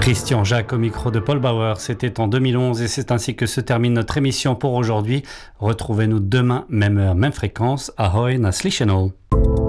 Christian Jacques au micro de Paul Bauer, c'était en 2011 et c'est ainsi que se termine notre émission pour aujourd'hui. Retrouvez-nous demain, même heure, même fréquence. Ahoy, na slyšenou.